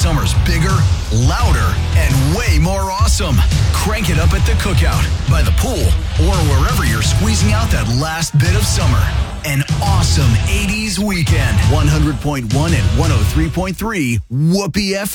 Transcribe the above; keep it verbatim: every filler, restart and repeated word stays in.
summer's bigger, louder, and way more awesome. Crank it up at the cookout, by the pool, or wherever you're squeezing out that last bit of summer. An awesome eighties weekend. one hundred point one and one oh three point three Whoopee F M.